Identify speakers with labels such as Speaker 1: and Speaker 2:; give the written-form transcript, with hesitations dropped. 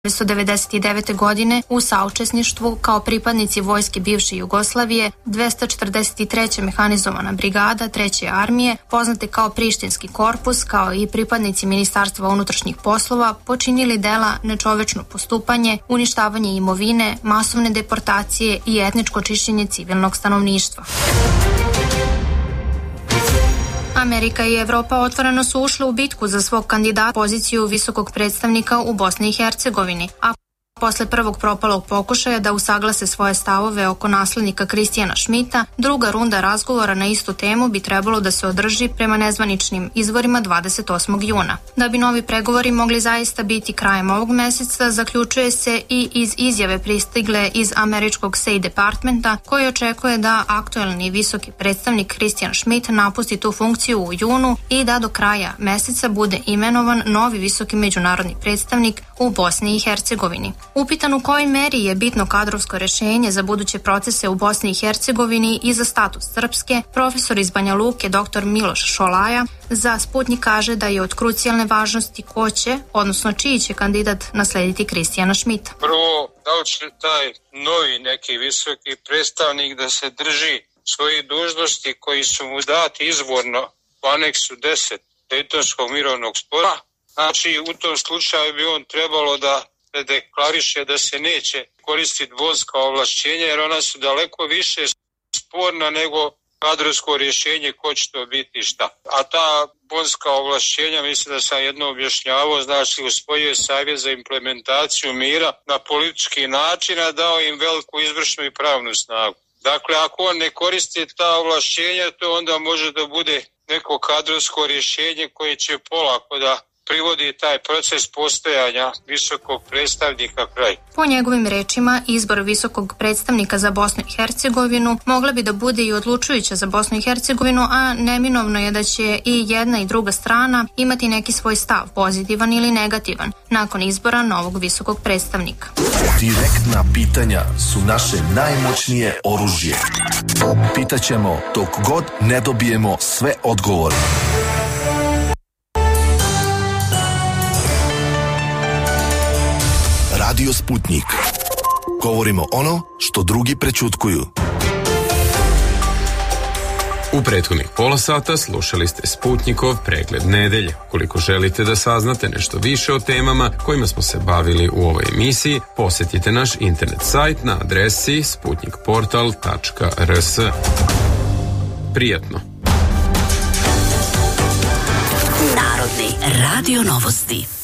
Speaker 1: 1999. godine u saučesništvu kao pripadnici vojske bivše Jugoslavije 243. mehanizovana brigada 3. armije, poznate kao Prištinski korpus, kao i pripadnici Ministarstva unutrašnjih poslova, počinili dela nečovečno postupanje, uništavanje imovine, masovne deportacije i etničko čišćenje civilnog stanovništva. Amerika i Evropa otvoreno su ušle u bitku za svog kandidata poziciju visokog predstavnika u Bosni i Hercegovini, a posle prvog propalog pokušaja da usaglase svoje stavove oko naslednika Kristijana Šmita, druga runda razgovora na istu temu bi trebalo da se održi prema nezvaničnim izvorima 28. juna. Da bi novi pregovori mogli zaista biti krajem ovog meseca, zaključuje se i iz izjave pristigle iz američkog State Departmenta, koji očekuje da aktuelni visoki predstavnik Kristijan Šmit napusti tu funkciju u junu i da do kraja meseca bude imenovan novi visoki međunarodni predstavnik u Bosni i Hercegovini. Upitan u kojoj meri je bitno kadrovsko rešenje za buduće procese u Bosni i Hercegovini i za status Srpske, profesor iz Banja Luke dr. Miloš Šolaja za Sputnik kaže da je od krucijalne važnosti ko će, odnosno čiji će kandidat naslediti Kristijana Šmita.
Speaker 2: Prvo, da li će taj novi neki visoki predstavnik da se drži svojih dužnosti koji su mu dati izvorno u aneksu 10 Dejtonskog mirovnog spora. Znači, u tom slučaju bi on trebalo da deklariše da se neće koristiti vojska ovlašćenja, jer ona su daleko više sporna nego kadrovsko rješenje ko će to biti i šta. A ta vojska ovlašćenja, mislim da sam jedno objašnjavao, znači usvojio Savjet za implementaciju mira na politički način, a dao im veliku izvršnu i pravnu snagu. Dakle, ako on ne koristi ta ovlašćenja, to onda može da bude neko kadrovsko rješenje koje će polako da privodi taj proces postojanja visokog predstavnika kraj.
Speaker 1: Po njegovim rečima, izbor visokog predstavnika za Bosnu i Hercegovinu mogla bi da bude i odlučujuća za Bosnu i Hercegovinu, a neminovno je da će i jedna i druga strana imati neki svoj stav, pozitivan ili negativan, nakon izbora novog visokog predstavnika.
Speaker 3: Direktna pitanja su naše najmoćnije oružje. Pitaćemo dok god ne dobijemo sve odgovore. Radio Sputnik. Govorimo ono što drugi prećutkuju.
Speaker 4: U prethodnih pola sata slušali ste Sputnikov pregled nedelje. Ukoliko želite da saznate nešto više o temama kojima smo se bavili u ovoj emisiji, posjetite naš internet sajt na adresi sputnikportal.rs. Prijatno.
Speaker 5: Narodni radio novosti.